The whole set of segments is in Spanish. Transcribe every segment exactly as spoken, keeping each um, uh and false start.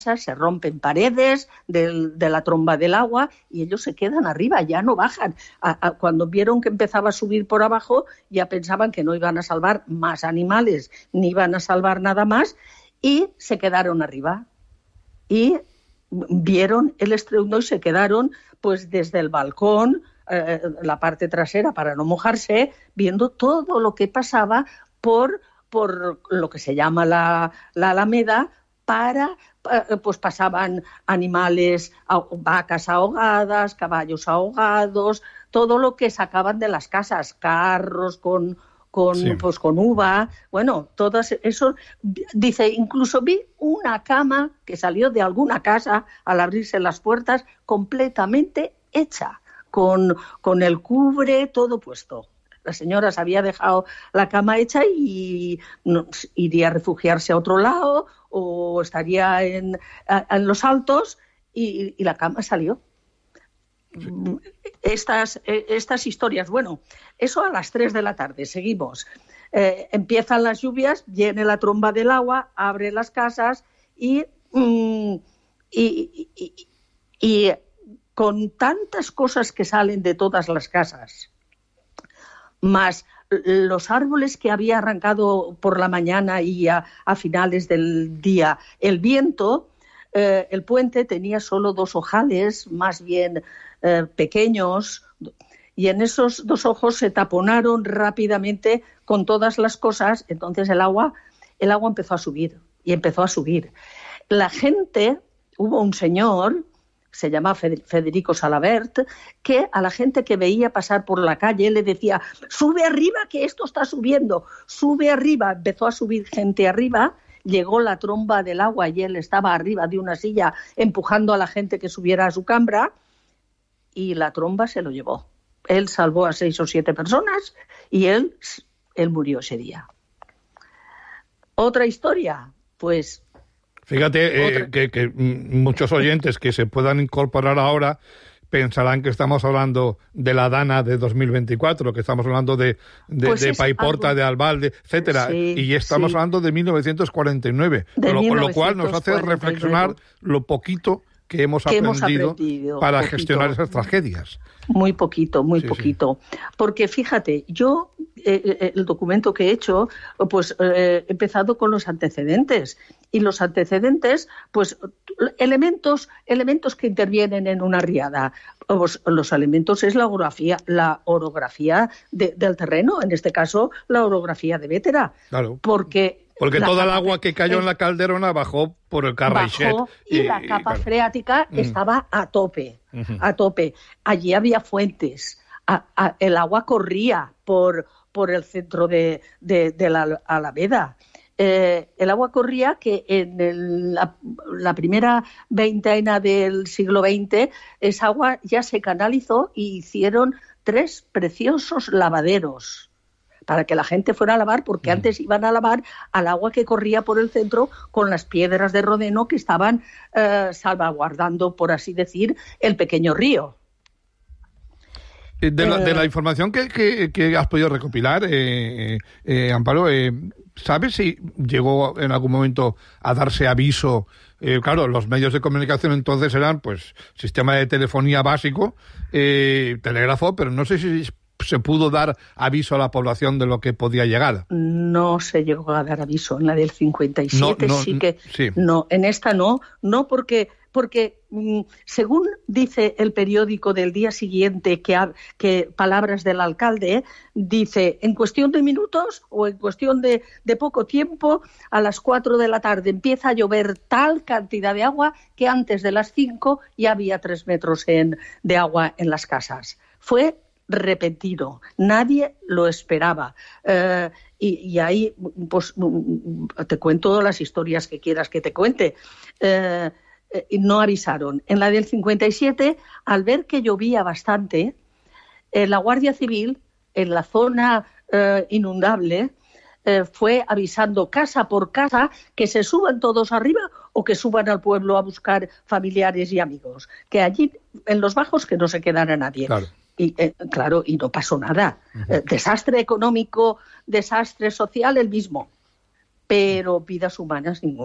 se rompen paredes del, de la tromba del agua y ellos se quedan arriba, ya no bajan. A, a, cuando vieron que empezaba a subir por abajo, ya pensaban que no iban a salvar más animales, ni iban a salvar nada más, y se quedaron arriba. Y vieron el estruendo y se quedaron pues desde el balcón, eh, la parte trasera para no mojarse, viendo todo lo que pasaba por, por lo que se llama la, la Alameda, para, pues pasaban animales, vacas ahogadas, caballos ahogados, todo lo que sacaban de las casas, carros con, con, sí. pues, con uva, bueno, todo eso. Dice, incluso vi una cama que salió de alguna casa al abrirse las puertas completamente hecha, con, con el cubre, todo puesto. La señora se había dejado la cama hecha y no, iría a refugiarse a otro lado o estaría en, en los altos y, y la cama salió. Sí. Estas, estas historias, bueno, eso a las tres de la tarde, seguimos. Eh, empiezan las lluvias, viene la tromba del agua, abre las casas y, mm, y, y, y, y con tantas cosas que salen de todas las casas, más los árboles que había arrancado por la mañana y a, a finales del día, el viento, eh, el puente tenía solo dos ojales, más bien eh, pequeños, y en esos dos ojos se taponaron rápidamente con todas las cosas. Entonces el agua, el agua empezó a subir y empezó a subir. La gente, hubo un señor, se llama Federico Salabert, que a la gente que veía pasar por la calle le decía, sube arriba que esto está subiendo, sube arriba. Empezó a subir gente arriba, llegó la tromba del agua y él estaba arriba de una silla empujando a la gente que subiera a su cambra y la tromba se lo llevó. Él salvó a seis o siete personas y él, él murió ese día. Otra historia, pues... Fíjate eh, que, que muchos oyentes que se puedan incorporar ahora pensarán que estamos hablando de la Dana de dos mil veinticuatro, que estamos hablando de, de, pues de Paiporta, algo... de Albalde, etcétera, sí, y estamos sí. hablando de mil novecientos cuarenta y nueve, con lo, lo cual nos hace reflexionar lo poquito que hemos, que aprendido, hemos aprendido para poquito. gestionar esas tragedias. Muy poquito, muy sí, poquito. Sí. Porque fíjate, yo eh, el documento que he hecho, pues eh, he empezado con los antecedentes. Y los antecedentes, pues elementos, elementos que intervienen en una riada. Pues, los elementos es la orografía, la orografía de, del terreno, en este caso la orografía de Bétera. Claro. Porque Porque toda el agua que cayó en la Calderona bajó por el Carraixet. Y, y la capa claro. freática uh-huh. estaba a tope, uh-huh. a tope. Allí había fuentes, a, a, el agua corría por, por el centro de, de, de la Alameda. Eh, el agua corría que en el, la, la primera veintena del siglo veinte, esa agua ya se canalizó y hicieron tres preciosos lavaderos para que la gente fuera a lavar, porque mm. antes iban a lavar al agua que corría por el centro con las piedras de rodeno que estaban eh, salvaguardando, por así decir, el pequeño río. De la, de la información que, que, que has podido recopilar, eh, eh, Amparo, eh, ¿sabes si llegó en algún momento a darse aviso? Eh, claro, los medios de comunicación entonces eran, pues, sistema de telefonía básico, eh, telégrafo, pero no sé si se pudo dar aviso a la población de lo que podía llegar. No se llegó a dar aviso. En la del cincuenta y siete no, no, sí que... Sí. No, en esta no, no porque... Porque, según dice el periódico del día siguiente, que, ha, que palabras del alcalde, dice, en cuestión de minutos o en cuestión de, de poco tiempo, a las cuatro de la tarde empieza a llover tal cantidad de agua que antes de las cinco ya había tres metros en, de agua en las casas. Fue repentino, nadie lo esperaba. Eh, y, y ahí, pues, te cuento todas las historias que quieras que te cuente. Eh, no avisaron. En la del cincuenta y siete, al ver que llovía bastante, eh, la Guardia Civil, en la zona eh, inundable, eh, fue avisando casa por casa que se suban todos arriba o que suban al pueblo a buscar familiares y amigos. Que allí, en los bajos, que no se quedara nadie. Claro. Y, eh, claro, y no pasó nada. Uh-huh. Eh, desastre económico, desastre social, el mismo. Pero vidas humanas, ninguna.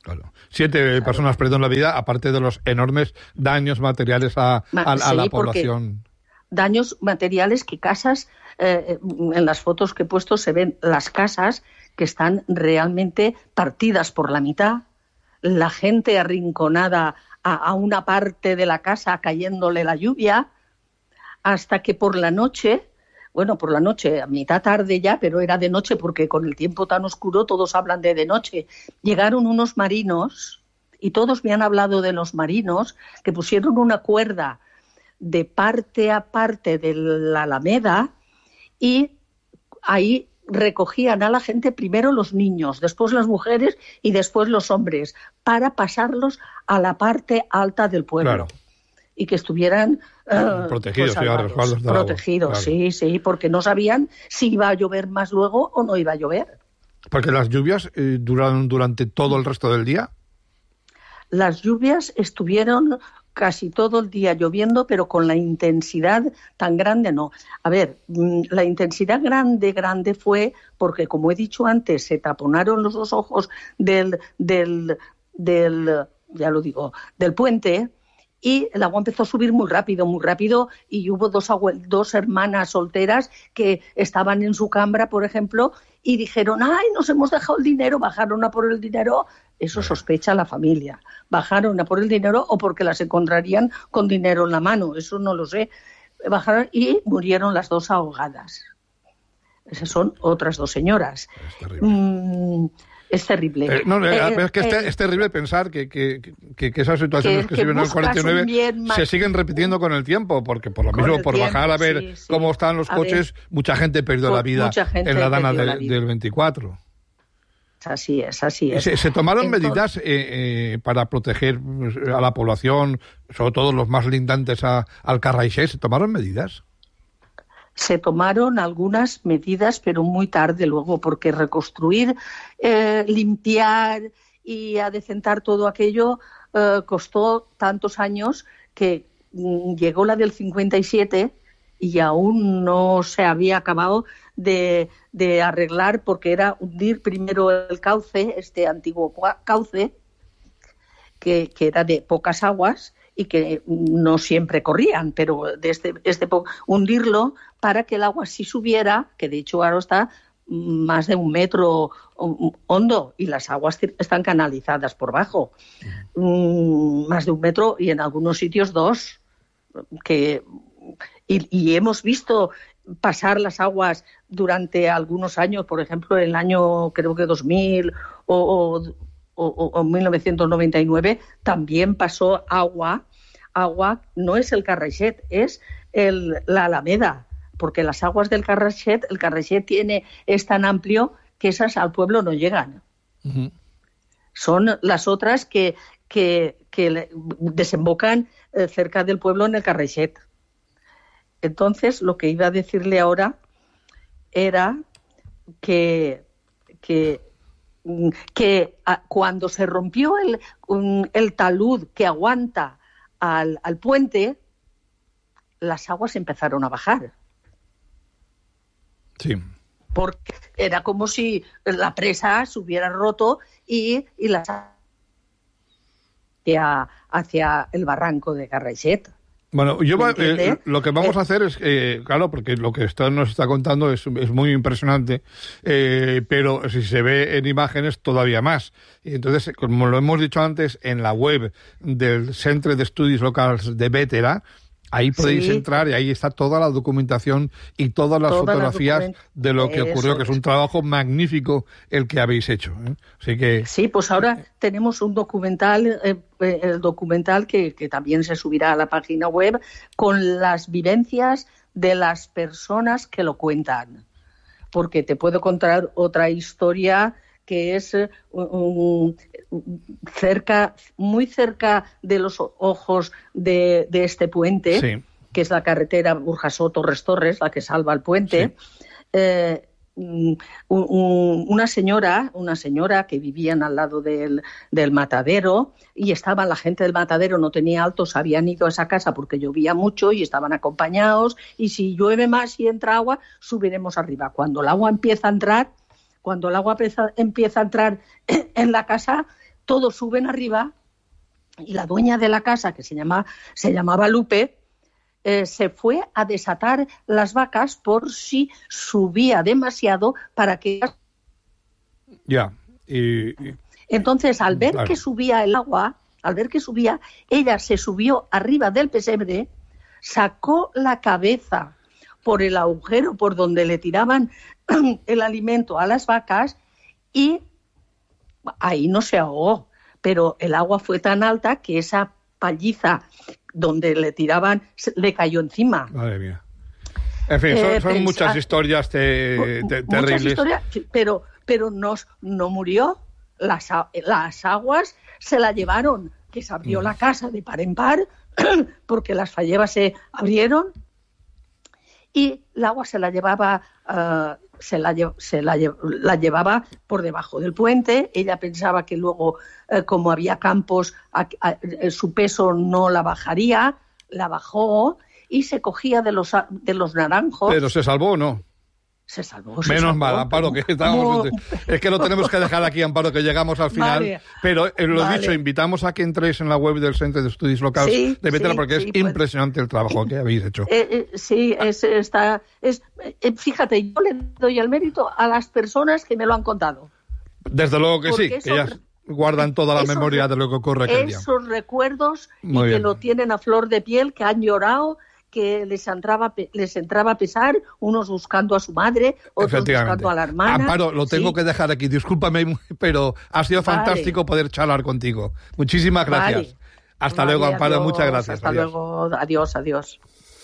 Claro. Siete claro. personas perdieron la vida, aparte de los enormes daños materiales a, a, a sí, la población. Daños materiales que casas, eh, en las fotos que he puesto se ven las casas que están realmente partidas por la mitad, la gente arrinconada a, a una parte de la casa cayéndole la lluvia, hasta que por la noche, bueno, por la noche, a mitad tarde ya, pero era de noche porque con el tiempo tan oscuro todos hablan de de noche, llegaron unos marinos, y todos me han hablado de los marinos, que pusieron una cuerda de parte a parte de la Alameda y ahí recogían a la gente, primero los niños, después las mujeres y después los hombres, para pasarlos a la parte alta del pueblo. Claro. Y que estuvieran uh, protegidos, pues, a resguardos del protegidos, agua. sí, sí, porque no sabían si iba a llover más luego o no iba a llover. Porque las lluvias eh, duraron durante todo el resto del día. Las lluvias estuvieron casi todo el día lloviendo, pero con la intensidad tan grande no. A ver, la intensidad grande, grande fue porque, como he dicho antes, se taponaron los dos ojos del, del, del ya lo digo, del puente, y el agua empezó a subir muy rápido, muy rápido, y hubo dos, dos hermanas solteras que estaban en su cambra, por ejemplo, y dijeron, ¡ay, nos hemos dejado el dinero! Bajaron a por el dinero. Eso sospecha la familia. Bajaron a por el dinero o porque las encontrarían con dinero en la mano. Eso no lo sé. Bajaron y murieron las dos ahogadas. Esas son otras dos señoras. Es terrible. Mm, es terrible. Eh, no, eh, es que eh, es, es terrible pensar que, que, que, que esas situaciones que, que se vieron en el cuarenta y nueve se siguen repitiendo con el tiempo, porque por lo mismo, por tiempo, bajar a ver sí, sí. cómo están los a coches, ver, mucha gente perdió la vida en la Dana de, la vida. del veinticuatro. Así es, así es. ¿Se, se tomaron Entonces, medidas eh, eh, para proteger a la población, sobre todo los más lindantes a, al Carraixent? ¿Se tomaron medidas? Se tomaron algunas medidas, pero muy tarde luego, porque reconstruir, eh, limpiar y adecentar todo aquello eh, costó tantos años que mm, llegó la del cincuenta y siete y aún no se había acabado de, de arreglar, porque era hundir primero el cauce, este antiguo cauce, que, que era de pocas aguas y que no siempre corrían, pero de este, este hundirlo para que el agua sí subiera, que de hecho ahora está más de un metro hondo y las aguas están canalizadas por bajo, mm, más de un metro y en algunos sitios dos, que y, y hemos visto pasar las aguas durante algunos años, por ejemplo, en el año creo que dos mil o, o, o, o mil novecientos noventa y nueve también pasó agua, agua no es el Carraixent, es el, la Alameda, porque las aguas del Carraixent, el Carraixent tiene, es tan amplio que esas al pueblo no llegan. Uh-huh. Son las otras que, que, que desembocan eh, cerca del pueblo en el Carraixent. Entonces, lo que iba a decirle ahora era que, que, que a, cuando se rompió el, un, el talud que aguanta al, al puente, las aguas empezaron a bajar. Sí. Porque era como si la presa se hubiera roto y, y las hacia, hacia el barranco de Carraixent. Bueno, yo eh, lo que vamos eh, a hacer es, eh, claro, porque lo que usted nos está contando es, es muy impresionante, eh, pero si se ve en imágenes todavía más. Y entonces, como lo hemos dicho antes, en la web del Centre d'Estudis Locals de Bétera, ahí podéis sí. entrar y ahí está toda la documentación y todas las toda fotografías document... de lo que ocurrió, Eso. que es un trabajo magnífico el que habéis hecho. ¿eh? Así que sí, pues ahora tenemos un documental, eh, el documental que, que también se subirá a la página web con las vivencias de las personas que lo cuentan. Porque te puedo contar otra historia que es um, cerca, muy cerca de los ojos de, de este puente, sí. que es la carretera Burjasot-Torres Torres, la que salva el puente. Sí. Eh, un, un, una señora, una señora que vivían al lado del, del matadero y estaba la gente del matadero, no tenía altos, habían ido a esa casa porque llovía mucho y estaban acompañados, y si llueve más y entra agua, subiremos arriba. Cuando el agua empieza a entrar, Cuando el agua empieza a entrar en la casa, todos suben arriba y la dueña de la casa, que se llama, se llamaba Lupe, eh, se fue a desatar las vacas por si subía demasiado para que... Ya, y, y... Entonces, al ver claro. que subía el agua, al ver que subía, ella se subió arriba del pesebre, sacó la cabeza por el agujero por donde le tiraban el alimento a las vacas y ahí no se ahogó, pero el agua fue tan alta que esa palliza donde le tiraban le cayó encima. Madre mía. En fin, son, eh, son pensa, muchas historias te, te, muchas terribles. Historias, pero, pero no, no murió. Las, las aguas se la llevaron, que se abrió mm. la casa de par en par, porque las fallevas se abrieron, y el agua se la llevaba uh, se, la, se la, la llevaba por debajo del puente. Ella pensaba que luego, uh, como había campos, a, a, a, su peso no la bajaría, la bajó y se cogía de los, de los naranjos. ¿Pero se salvó o no? Se salvó, se Menos salvó, mal, Amparo, que estábamos... Es que lo tenemos que dejar aquí, Amparo, que llegamos al final. Vale. Pero, eh, lo vale. dicho, invitamos a que entréis en la web del Centro de Estudios Locals sí, de Bétera, sí, porque sí, es pues, impresionante el trabajo que habéis hecho. Eh, eh, sí, es, está, es, eh, fíjate, yo le doy el mérito a las personas que me lo han contado. Desde luego que porque sí, que ellas guardan toda la memoria de lo que ocurre aquel día. Esos recuerdos Muy y bien. que lo tienen a flor de piel, que han llorado, que les entraba, les entraba a pesar, unos buscando a su madre, otros buscando a la hermana. Amparo, lo tengo sí. que dejar aquí, discúlpame, pero ha sido vale. fantástico poder charlar contigo. Muchísimas gracias. Vale. Hasta vale, luego, Amparo, adiós, muchas gracias. Hasta adiós. luego, adiós, adiós.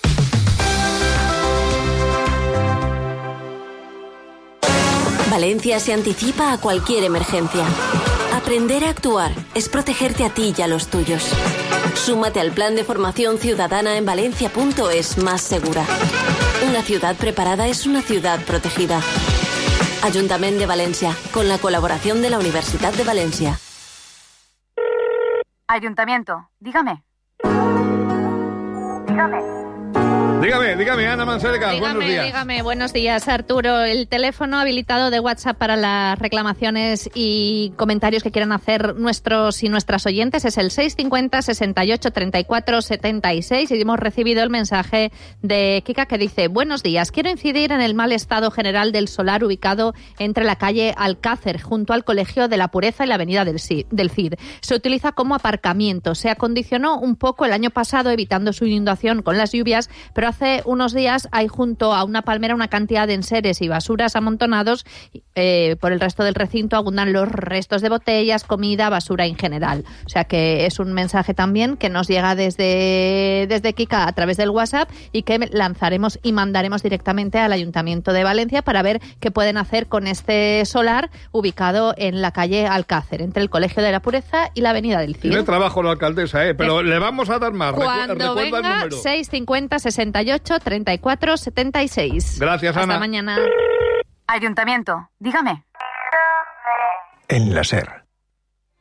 Valencia se anticipa a cualquier emergencia. Aprender a actuar es protegerte a ti y a los tuyos. Súmate al plan de formación ciudadana en valencia punto es más segura. Una ciudad preparada es una ciudad protegida. Ayuntamiento de Valencia, con la colaboración de la Universidad de Valencia. Ayuntamiento, dígame. Dígame. Dígame, dígame, Ana Manseca, dígame, buenos días. Dígame, buenos días, Arturo. El teléfono habilitado de WhatsApp para las reclamaciones y comentarios que quieran hacer nuestros y nuestras oyentes es el seis cinco cero, sesenta y ocho, treinta y cuatro, setenta y seis, y hemos recibido el mensaje de Kika que dice: buenos días, quiero incidir en el mal estado general del solar ubicado entre la calle Alcácer, junto al Colegio de la Pureza y la avenida del Cid. Del Cid. Se utiliza como aparcamiento. Se acondicionó un poco el año pasado evitando su inundación con las lluvias, pero hace unos días hay junto a una palmera una cantidad de enseres y basuras amontonados. Eh, por el resto del recinto abundan los restos de botellas, comida, basura en general. O sea que es un mensaje también que nos llega desde, desde Kika a través del WhatsApp y que lanzaremos y mandaremos directamente al Ayuntamiento de Valencia para ver qué pueden hacer con este solar ubicado en la calle Alcácer, entre el Colegio de la Pureza y la avenida del Cid. Tiene trabajo la alcaldesa, ¿eh? Pero eh, le vamos a dar más. Cuando Recu- recuerda venga, el número. seis cinco cero, sesenta y ocho, treinta y cuatro, setenta y seis. Gracias, Ana. Hasta mañana. Ayuntamiento, dígame. En la SER,